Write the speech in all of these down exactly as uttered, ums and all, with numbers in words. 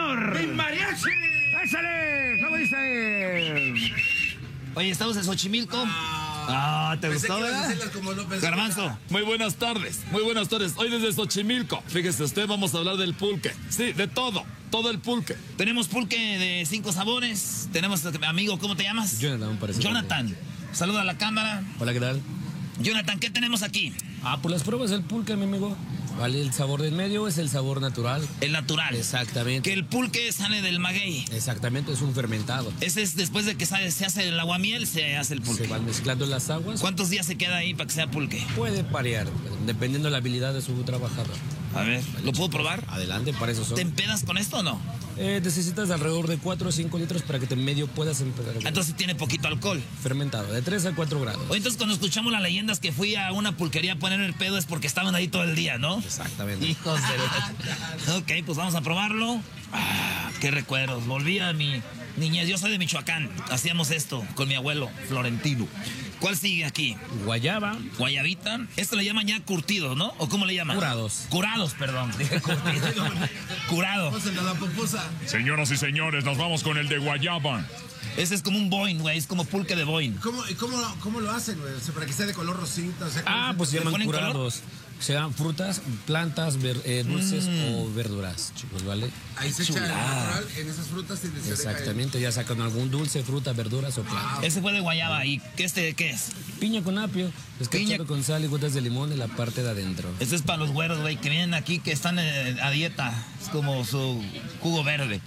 señor. ¡Mi mariachi! ¡Échale! ¿Cómo dice? Oye, estamos en Xochimilco. Ah, ¿te Pensé gustó, que ibas a verdad? hacerlas como López Garbanzo. Muy buenas tardes, muy buenas tardes. Hoy desde Xochimilco. Fíjese usted, vamos a hablar del pulque. Sí, de todo, todo el pulque. Tenemos pulque de cinco sabores. Tenemos, amigo, ¿cómo te llamas? Jonathan, me parece. Jonathan. Saluda a la cámara. Hola, ¿qué tal? Jonathan, ¿qué tenemos aquí? Ah, pues las pruebas del pulque, mi amigo. Vale, el sabor del medio es el sabor natural. El natural. Exactamente. Que el pulque sale del maguey. Exactamente, es un fermentado. Ese es después de que sale, se hace el aguamiel, se hace el pulque. Se van mezclando las aguas. ¿Cuántos días se queda ahí para que sea pulque? Puede variar, dependiendo de la habilidad de su trabajador. A ver, ¿lo puedo probar? Adelante, para eso son. ¿Te empedas con esto o no? Eh, necesitas alrededor de cuatro o cinco litros para que te medio puedas empezar. Entonces tiene poquito alcohol. Fermentado, de tres a cuatro grados. O entonces cuando escuchamos las leyendas que fui a una pulquería a poner el pedo es porque estaban ahí todo el día, ¿no? Exactamente. Hijos de la... Ok, pues vamos a probarlo. Ah, qué recuerdos. Volví a mi niñez. Yo soy de Michoacán. Hacíamos esto con mi abuelo, Florentino. ¿Cuál sigue aquí? Guayaba. Guayabita. Esto le llaman ya curtido, ¿no? ¿O cómo le llaman? Curados. Curados, perdón. Dije curtido. Curado. Pónsela la pupusa. Señoras y señores, nos vamos con el de guayaba. Ese es como un boing, güey. Es como pulque de boing. ¿Cómo, y cómo, cómo lo hacen, güey? O sea, para que sea de color rosita. O sea, Ah, pues se ¿Le llaman ponen color? curados. Se llaman frutas, plantas, ver- eh, dulces o verduras, chicos, ¿vale? ahí se echa el natural en esas frutas y se deja Exactamente, ya sacan algún dulce, fruta, verduras o plantas. Ese fue de guayaba. ¿Y qué este qué es? Piña con apio, Piña- escachado con sal y gotas de limón en la parte de adentro. Este es para los güeros, güey, que vienen aquí, que están eh, a dieta. Es como su jugo verde.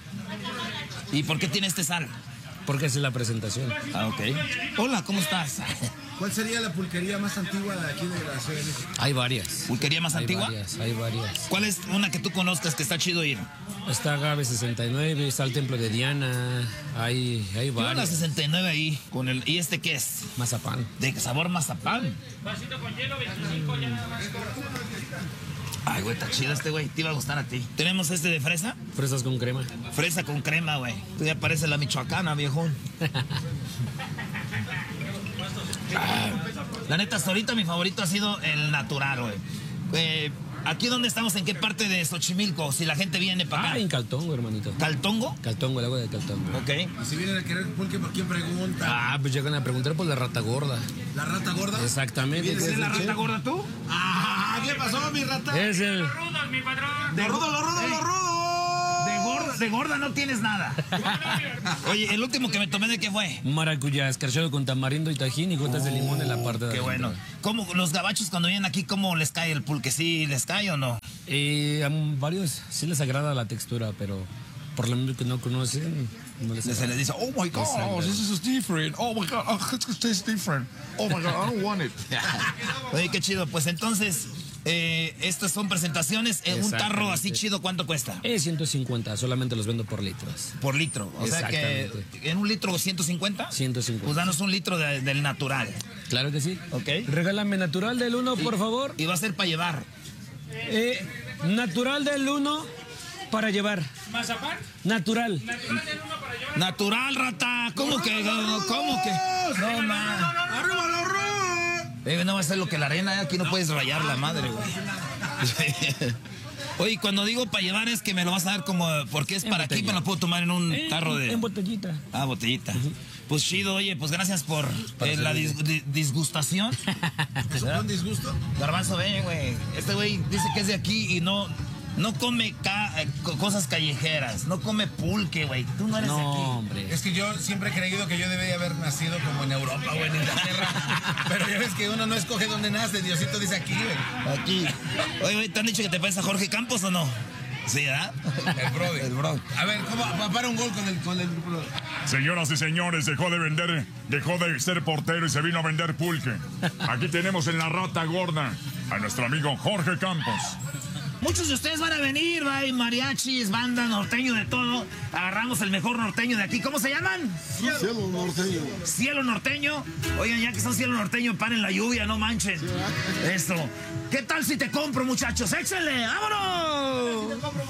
¿Y por qué tiene este sal? Porque esa es la presentación. Ah, ok. Hola, ¿cómo estás? ¿Cuál sería la pulquería más antigua de aquí de la Ciudad de México? Hay varias. ¿Pulquería más Hay antigua? varias, hay varias. ¿Cuál es una que tú conozcas que está chido ir? Está Agave sesenta y nueve, está el Templo de Diana, hay, hay Yo una varias. sesenta y nueve ahí. Con el, ¿y este qué es? Mazapán. De sabor mazapán. Ay, güey, está chido este, güey. Te iba a gustar a ti. ¿Tenemos este de fresa? Fresas con crema. Fresa con crema, güey. Tú ya parece la michoacana, viejón. Ah, la neta, hasta ahorita mi favorito ha sido el natural, güey. Eh, ¿Aquí dónde estamos? ¿En qué parte de Xochimilco? Si la gente viene para Ah, acá. en Caltongo, hermanito. ¿Caltongo? Caltongo, el agua de Caltongo. Ok. Y si vienen a querer pulque, ¿por quién pregunta? Ah, pues llegan a preguntar por la rata gorda. ¿La rata gorda? Exactamente. ¿Vienes de Es la el rata chef. gorda tú? Ah, ¿qué pasó, mi rata? Es el... ¡Lo rudo, lo rudo, lo rudo! De gorda, de gorda no tienes nada. Oye, el último que me tomé, ¿de qué fue? maracuyá, escarchado con tamarindo y tajín y gotas de limón en la parte de Qué adentro. bueno. ¿Cómo los gabachos cuando vienen aquí, cómo les cae el pulque? ¿Sí les cae o no? Eh, a varios sí les agrada la textura, pero por lo menos que no conocen, no les Se agrada. les dice, oh my God. Oh, this is different. Oh my God, oh, it tastes different. Oh my God, I don't want it. Oye, qué chido. Pues entonces, eh, estas son presentacionas. En un tarro así Exactamente. chido, ¿cuánto cuesta? Eh, ciento cincuenta, solamente los vendo por litros. Por litro. O sea que Exactamente. en un litro ciento cincuenta. ciento cincuenta. Pues danos un litro de- del natural. Claro que sí. Ok. Regálame natural del uno, por favor. Y va a ser para llevar. Eh, natural del uno para llevar. ¿Mazapán? Natural. Natural, rata. ¿Cómo que? ¿Cómo que? No, man. ¡Arriba la ruda! Eh, no va a ser lo que la arena. eh, Aquí no puedes rayar la madre, güey. Oye, cuando digo para llevar es que me lo vas a dar como... Porque es En para aquí, botella. me lo puedo tomar en un Eh, tarro de... En botellita. Ah, botellita. Pues chido, oye, pues gracias por eh, la dis- di- disgustación. ¿Te supo un disgusto? Garbanzo, ven, güey. Este güey dice que es de aquí y no, no come ca- eh, co- cosas callejeras. No come pulque, güey. Tú no eres de No, aquí. hombre. Es que yo siempre he creído que yo debería haber nacido como en Europa o en Inglaterra. Pero ya ves que uno no escoge dónde nace. Diosito dice aquí, güey. Aquí. Oye, güey, ¿te han dicho que te parece a Jorge Campos o no? Sí, ¿verdad? El Brody. El bro. A ver, ¿cómo? Pa- Para un gol con el, con el grupo. Señoras y señores, dejó de vender, dejó de ser portero y se vino a vender pulque. Aquí tenemos en la rata gorda a nuestro amigo Jorge Campos. Muchos de ustedes van a venir, va, hay mariachis, banda, norteño, de todo. Agarramos el mejor norteño de aquí. ¿Cómo se llaman? Cielo norteño. Cielo norteño. Oigan, ya que son cielo norteño, paren la lluvia, no manchen. Eso. ¿Qué tal si te compro, muchachos? ¡Échenle! ¡Vámonos!